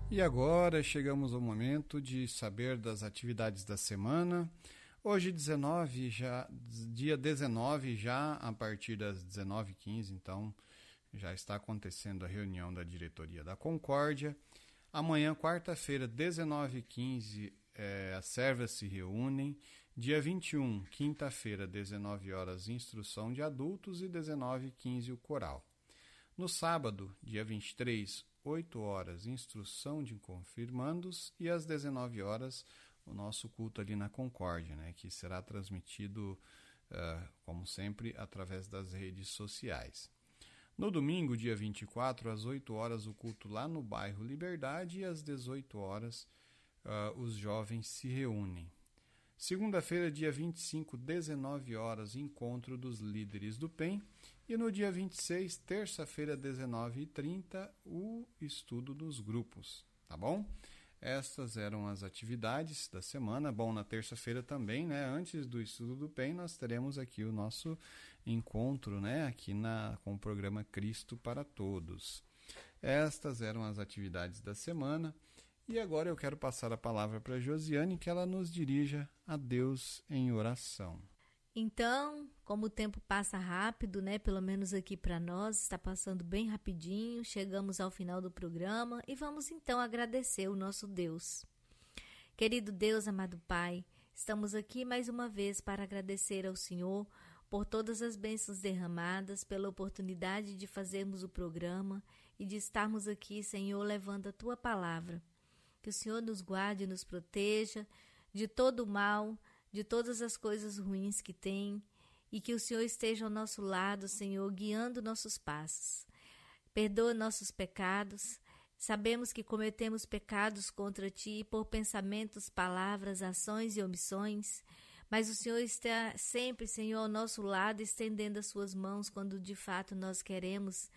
E agora chegamos ao momento de saber das atividades da semana. Hoje, dia 19, já a partir das 19h15, então já está acontecendo a reunião da diretoria da Concórdia. Amanhã, quarta-feira, 19h15, as servas se reúnem. Dia 21, quinta-feira, 19 horas, instrução de adultos e 19h15 o coral. No sábado, dia 23, 8 horas, instrução de confirmandos e às 19 horas o nosso culto ali na Concórdia, né, que será transmitido, como sempre, através das redes sociais. No domingo, dia 24, às 8 horas, o culto lá no bairro Liberdade e às 18 horas os jovens se reúnem. Segunda-feira, dia 25, 19 horas, encontro dos líderes do PEN. E no dia 26, terça-feira, 19h30, o estudo dos grupos, tá bom? Estas eram as atividades da semana. Bom, na terça-feira também, né, antes do estudo do PEN, nós teremos aqui o nosso encontro, né, aqui com o programa Cristo para Todos. Estas eram as atividades da semana. E agora eu quero passar a palavra para a Josiane, que ela nos dirija a Deus em oração. Então, como o tempo passa rápido, né? Pelo menos aqui para nós, está passando bem rapidinho. Chegamos ao final do programa e vamos então agradecer o nosso Deus. Querido Deus, amado Pai, estamos aqui mais uma vez para agradecer ao Senhor por todas as bênçãos derramadas, pela oportunidade de fazermos o programa e de estarmos aqui, Senhor, levando a Tua palavra. Que o Senhor nos guarde e nos proteja de todo o mal, de todas as coisas ruins que tem, e que o Senhor esteja ao nosso lado, Senhor, guiando nossos passos. Perdoa nossos pecados. Sabemos que cometemos pecados contra Ti por pensamentos, palavras, ações e omissões, mas o Senhor está sempre, Senhor, ao nosso lado, estendendo as Suas mãos quando de fato nós queremos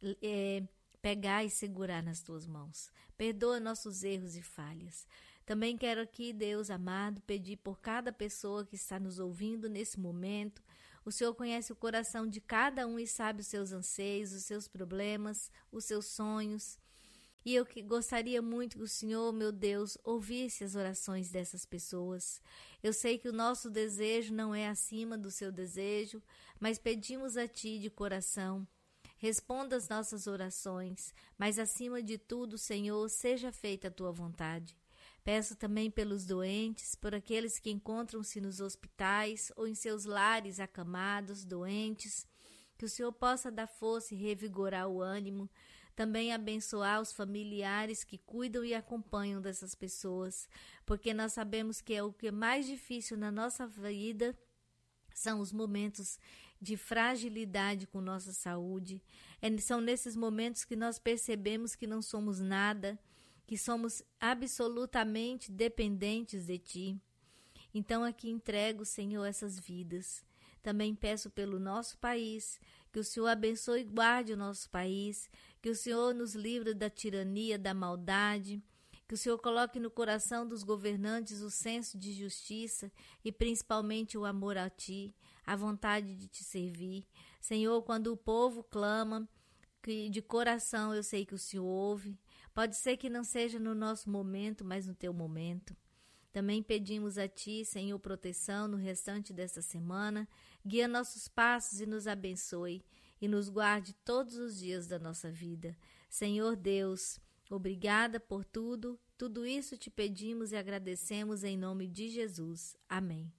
pegar e segurar nas Tuas mãos. Perdoa nossos erros e falhas. Também quero aqui, Deus amado, pedir por cada pessoa que está nos ouvindo nesse momento. O Senhor conhece o coração de cada um e sabe os seus anseios, os seus problemas, os seus sonhos. E eu gostaria muito que o Senhor, meu Deus, ouvisse as orações dessas pessoas. Eu sei que o nosso desejo não é acima do seu desejo, mas pedimos a Ti de coração. Responda as nossas orações, mas acima de tudo, Senhor, seja feita a Tua vontade. Peço também pelos doentes, por aqueles que encontram-se nos hospitais ou em seus lares acamados, doentes, que o Senhor possa dar força e revigorar o ânimo, também abençoar os familiares que cuidam e acompanham dessas pessoas, porque nós sabemos que é o que é mais difícil na nossa vida, são os momentos de fragilidade com nossa saúde. São nesses momentos que nós percebemos que não somos nada, que somos absolutamente dependentes de Ti. Então aqui entrego, Senhor, essas vidas. Também peço pelo nosso país, que o Senhor abençoe e guarde o nosso país, que o Senhor nos livre da tirania, da maldade, que o Senhor coloque no coração dos governantes o senso de justiça e principalmente o amor a Ti, a vontade de Te servir. Senhor, quando o povo clama, que de coração eu sei que o Senhor ouve. Pode ser que não seja no nosso momento, mas no Teu momento. Também pedimos a Ti, Senhor, proteção no restante desta semana. Guia nossos passos e nos abençoe e nos guarde todos os dias da nossa vida. Senhor Deus, obrigada por tudo. Tudo isso te pedimos e agradecemos em nome de Jesus. Amém.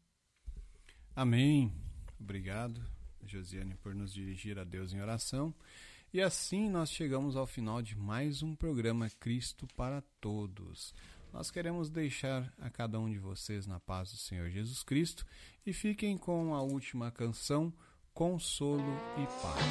Amém. Obrigado, Josiane, por nos dirigir a Deus em oração. E assim nós chegamos ao final de mais um programa Cristo para Todos. Nós queremos deixar a cada um de vocês na paz do Senhor Jesus Cristo e fiquem com a última canção, Consolo e Paz.